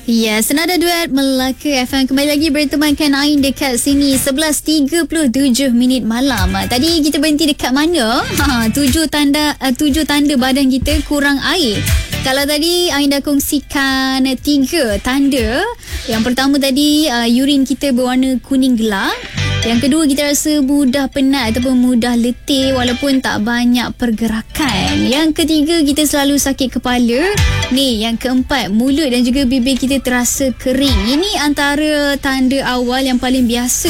Ya, Senada Duet Melaka FM kembali lagi bertemankan Ain dekat sini 11.37 malam. Tadi kita berhenti dekat mana? Tujuh tanda badan kita kurang air. Kalau tadi Ain dah kongsikan 3 tanda. Yang pertama tadi urin kita berwarna kuning gelap. Yang kedua, kita rasa mudah penat ataupun mudah letih walaupun tak banyak pergerakan. Yang ketiga, kita selalu sakit kepala. Ni, yang keempat, mulut dan juga bibir kita terasa kering. Ini antara tanda awal yang paling biasa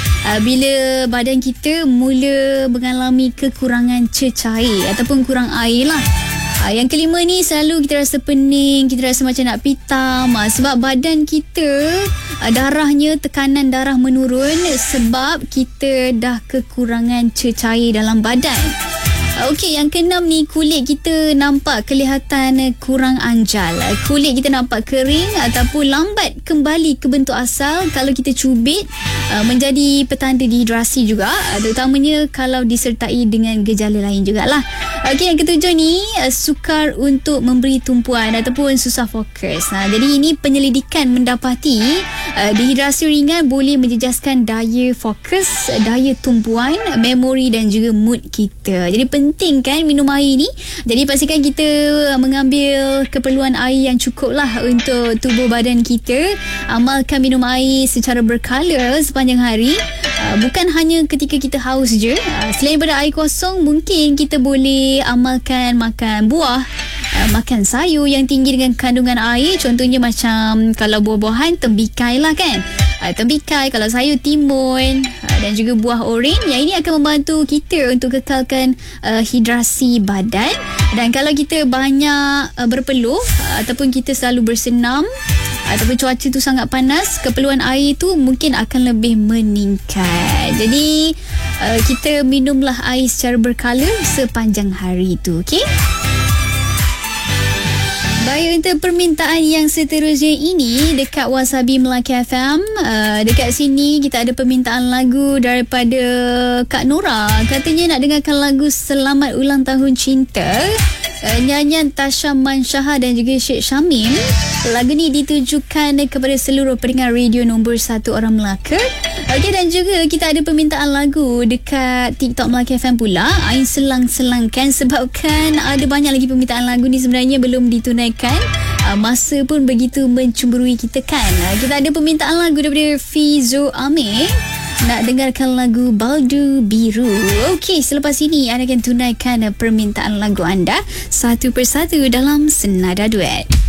bila badan kita mula mengalami kekurangan cecair ataupun kurang air lah. Yang kelima ni, selalu kita rasa pening, kita rasa macam nak pitam sebab badan kita darahnya, tekanan darah menurun sebab kita dah kekurangan cecair dalam badan. Okey, yang keenam ni, kulit kita nampak kelihatan kurang anjal. Kulit kita nampak kering ataupun lambat kembali ke bentuk asal kalau kita cubit, menjadi petanda dehidrasi juga, terutamanya kalau disertai dengan gejala lain jugalah. Okey, yang ketujuh ni, sukar untuk memberi tumpuan ataupun susah fokus. Jadi ini penyelidikan mendapati dehidrasi ringan boleh menjejaskan daya fokus, daya tumpuan, memori dan juga mood kita. Jadi penting kan minum air ni. Jadi pastikan kita mengambil keperluan air yang cukup lah untuk tubuh badan kita. Amalkan minum air secara berkala sepanjang hari. Bukan hanya ketika kita haus je. Selain daripada air kosong, mungkin kita boleh amalkan makan buah, makan sayur yang tinggi dengan kandungan air. Contohnya macam kalau buah-buahan, tembikai lah kan. Tembikai, kalau sayur timun dan juga buah oren. Yang ini akan membantu kita untuk kekalkan hidrasi badan. Dan kalau kita banyak berpeluh ataupun kita selalu bersenam ataupun cuaca tu sangat panas, keperluan air tu mungkin akan lebih meningkat. Jadi kita minumlah air secara berkala sepanjang hari tu, okey? Baik, untuk permintaan yang seterusnya ini dekat Wasabi Melaka FM, dekat sini kita ada permintaan lagu daripada Kak Nora. Katanya nak dengarkan lagu Selamat Ulang Tahun Cinta, nyanyian Tasha Manshaha dan juga Syed Syamim. Lagu ni ditujukan kepada seluruh pendengar radio nombor 1 orang Melaka. Okey, dan juga kita ada permintaan lagu dekat TikTok Melaka FM pula. Ain selang-selangkan sebabkan ada banyak lagi permintaan lagu ni sebenarnya belum ditunaikan. Masa pun begitu mencemburui kita kan. Kita ada permintaan lagu daripada Fizo Amir. Nak dengarkan lagu Baldu Biru. Okey, selepas ini anda akan tunaikan permintaan lagu anda satu persatu dalam Senada Duet.